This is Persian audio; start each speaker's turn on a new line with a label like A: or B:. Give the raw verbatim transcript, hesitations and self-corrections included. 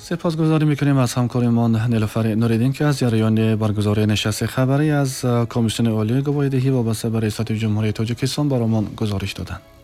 A: سپاسگزاری میکنیم از همکارمان نیلوفر نوریدین که از جریان برگزاری نشست خبری از کمیسیون عالی گواهی دهی وابسته به ریاست جمهوری تاجیکستان برامون گزارش دادند.